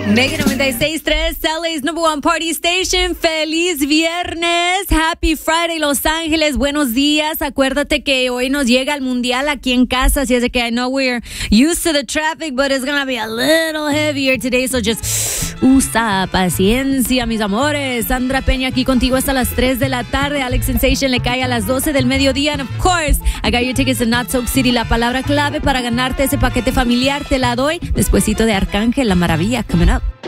Mega 96.3, LA's number one party station. Feliz viernes. Happy Friday, Los Ángeles. Buenos días. Acuérdate que hoy nos llega el mundial aquí en casa. Así es de que I know we're used to the traffic, but it's gonna be a little heavier today. So just usa paciencia, mis amores. Sandra Peña aquí contigo hasta las 3 de la tarde. Alex Sensation le cae a las 12 del mediodía. And of course, I got your tickets to Not Soap City. La palabra clave para ganarte ese paquete familiar te la doy despuesito de Arcángel, La Maravilla, coming up.